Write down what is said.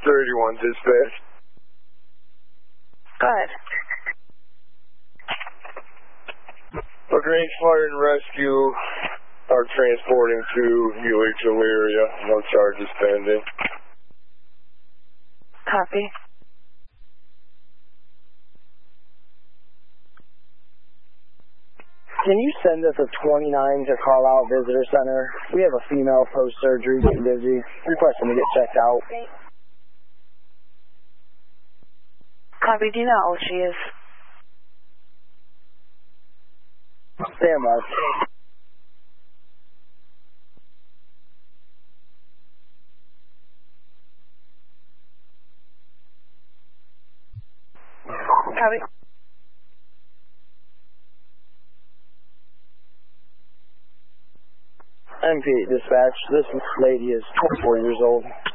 31 dispatch. Go ahead. LaGrange Fire and Rescue are transporting to UHO area. No charges pending. Copy. Can you send us a 29 to Call Out Visitor Center? We have a female post-surgery getting busy, requesting to get checked out. Copy. Do you know how old she is? Stand by. Copy. MP8 dispatch. This lady is 24 years old.